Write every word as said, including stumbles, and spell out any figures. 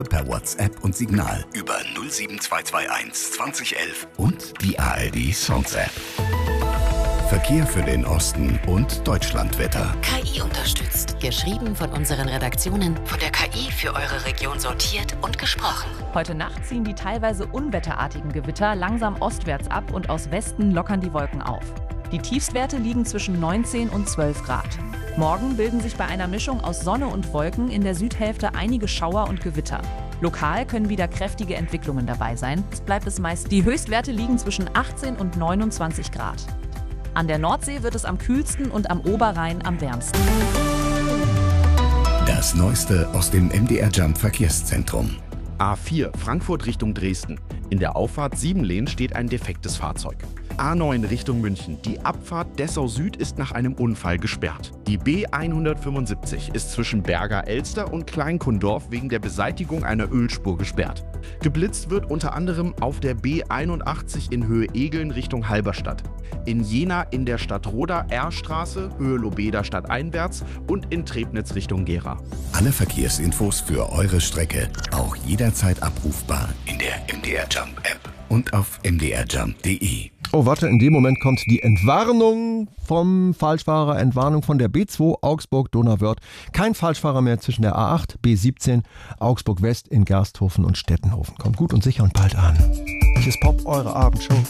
Per WhatsApp und Signal über null sieben zwei zwei eins zwanzig elf und die A R D Songs App. Verkehr für den Osten und Deutschlandwetter. K I unterstützt. Geschrieben von unseren Redaktionen, von der K I für eure Region sortiert und gesprochen. Heute Nacht ziehen die teilweise unwetterartigen Gewitter langsam ostwärts ab und aus Westen lockern die Wolken auf. Die Tiefstwerte liegen zwischen neunzehn und zwölf Grad. Morgen bilden sich bei einer Mischung aus Sonne und Wolken in der Südhälfte einige Schauer und Gewitter. Lokal können wieder kräftige Entwicklungen dabei sein. Es bleibt es meist. Die Höchstwerte liegen zwischen achtzehn und neunundzwanzig Grad. An der Nordsee wird es am kühlsten und am Oberrhein am wärmsten. Das Neueste aus dem M D R Jump Verkehrszentrum. A vier Frankfurt Richtung Dresden. In der Auffahrt Siebenlehn steht ein defektes Fahrzeug. A neun Richtung München. Die Abfahrt Dessau Süd ist nach einem Unfall gesperrt. Die B hundertfünfundsiebzig ist zwischen Berger-Elster und Kleinkundorf wegen der Beseitigung einer Ölspur gesperrt. Geblitzt wird unter anderem auf der B einundachtzig in Höhe Egeln Richtung Halberstadt. In Jena in der Stadt Roda R-Straße, Höhe Lobeda stadteinwärts und in Trebnitz Richtung Gera. Alle Verkehrsinfos für eure Strecke auch jederzeit abrufbar in der M D R Jump App und auf m d r jump punkt d e. Oh, warte, in dem Moment kommt die Entwarnung vom Falschfahrer, Entwarnung von der B zwei Augsburg-Donauwörth. Kein Falschfahrer mehr zwischen der A acht, B siebzehn, Augsburg West in Gersthofen und Stettenhofen. Kommt gut und sicher und bald an. Hier ist Pop, eure Abendshow.